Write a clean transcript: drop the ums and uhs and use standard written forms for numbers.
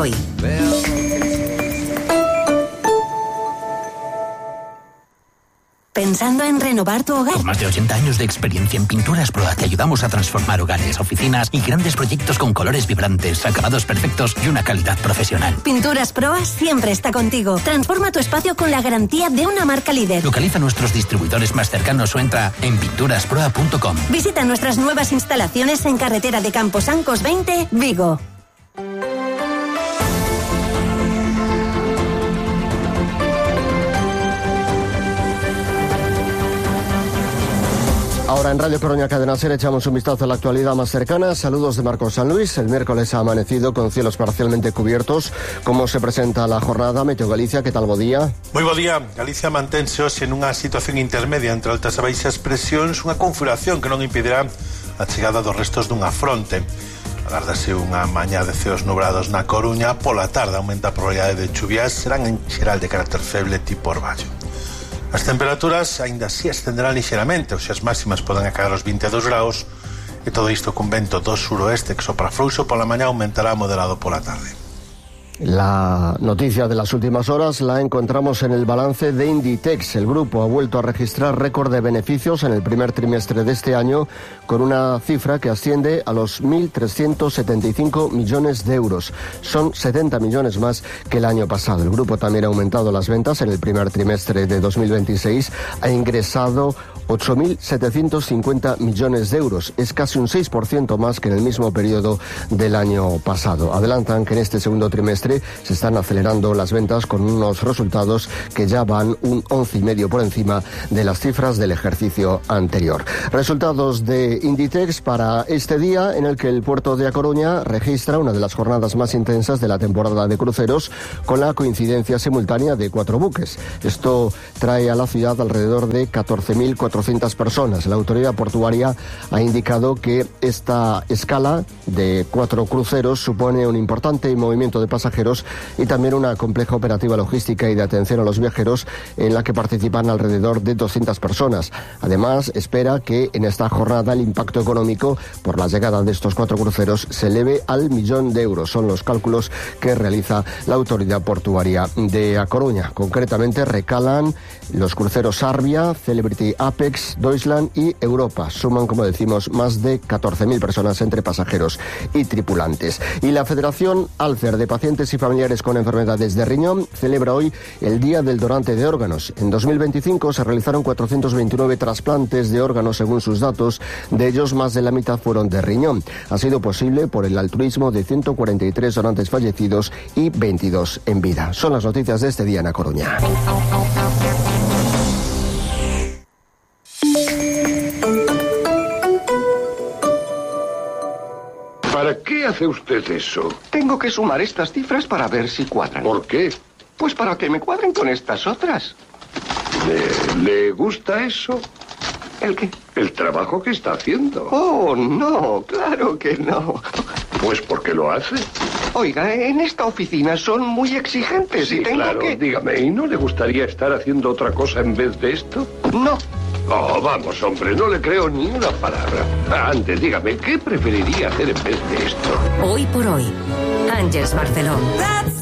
hoy. ¿Pensando en renovar tu hogar? Con más de 80 años de experiencia en Pinturas Proa te ayudamos a transformar hogares, oficinas y grandes proyectos con colores vibrantes, acabados perfectos y una calidad profesional. Pinturas Proa siempre está contigo. Transforma tu espacio con la garantía de una marca líder. Localiza nuestros distribuidores más cercanos o entra en pinturasproa.com. Visita nuestras nuevas instalaciones en carretera de Camposancos 20, Vigo. Ahora en Radio Coruña Cadena SER echamos un vistazo a la actualidad más cercana. Saludos de Marcos San Luis. El miércoles ha amanecido con cielos parcialmente cubiertos. ¿Cómo se presenta la jornada? Meteo Galicia, ¿qué tal? Bo día? Moi bo día. Galicia mantense hoxe nunha situación intermedia entre altas e baixas presións, unha configuración que non impedirá a chegada dos restos dunha fronte. Agárdase unha mañá de ceos nubrados na Coruña. Pola tarde aumenta a probabilidade de chuvias, serán en xeral de carácter feble tipo orballo. As temperaturas aínda así ascenderán lixeramente, os as máximas poden acabar os 22 graus, e todo isto con vento do suroeste que sopra frouxo pola mañá, aumentará moderado pola tarde. La noticia de las últimas horas la encontramos en el balance de Inditex. El grupo ha vuelto a registrar récord de beneficios en el primer trimestre de este año, con una cifra que asciende a los 1.375 millones de euros. Son 70 millones más que el año pasado. El grupo también ha aumentado las ventas en el primer trimestre de 2026. Ha ingresado 8.750 millones de euros. Es casi un 6% más que en el mismo periodo del año pasado. Adelantan que en este segundo trimestre se están acelerando las ventas con unos resultados que ya van un 11,5% por encima de las cifras del ejercicio anterior. Resultados de Inditex para este día en el que el puerto de A Coruña registra una de las jornadas más intensas de la temporada de cruceros, con la coincidencia simultánea de 4 buques. Esto trae a la ciudad alrededor de 14.400 personas. La autoridad portuaria ha indicado que esta escala de 4 cruceros supone un importante movimiento de pasajeros y también una compleja operativa logística y de atención a los viajeros en la que participan alrededor de 200 personas. Además, espera que en esta jornada el impacto económico por la llegada de estos 4 cruceros se eleve al 1.000.000 de euros. Son los cálculos que realiza la autoridad portuaria de A Coruña. Concretamente recalan los cruceros Sarvia, Celebrity Apex, Deutschland y Europa. Suman, como decimos, más de 14.000 personas entre pasajeros y tripulantes. Y la Federación Alcer de Pacientes y familiares con enfermedades de riñón celebra hoy el Día del Donante de Órganos. En 2025 se realizaron 429 trasplantes de órganos según sus datos, de ellos más de la mitad fueron de riñón. Ha sido posible por el altruismo de 143 donantes fallecidos y 22 en vida. Son las noticias de este día en A Coruña. ¿Para qué hace usted eso? Tengo que sumar estas cifras para ver si cuadran. ¿Por qué? Pues para que me cuadren con estas otras. ¿Le gusta eso? ¿El qué? El trabajo que está haciendo. Oh, no, claro que no. Pues ¿por qué lo hace? Oiga, en esta oficina son muy exigentes Sí, y tengo claro, que... dígame, ¿y no le gustaría estar haciendo otra cosa en vez de esto? No. Oh, vamos, hombre, no le creo ni una palabra. Antes, dígame, ¿qué preferiría hacer en vez de esto? Hoy por hoy, Ángeles Barceló.